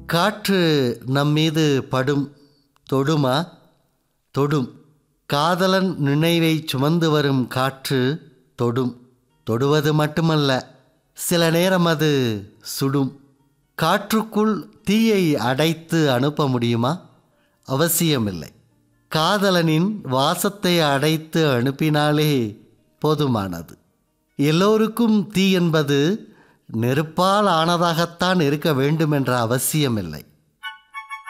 காற்று நம்மீது படும், தொடுமா? தொடும். காதலன் நினைவை சுமந்து வரும் காற்று தொடும். தொடுவது மட்டுமல்ல, சில நேரம் அது சுடும். காற்றுக்குள் தீயை அடைத்து அனுப்ப முடியுமா? அவசியமில்லை. காதலனின் வாசத்தை அடைத்து அனுப்பினாலே போதுமானது. எல்லோருக்கும் தீ என்பது நெருப்பால் ஆனதாகத்தான் இருக்க வேண்டுமென்ற அவசியமில்லை.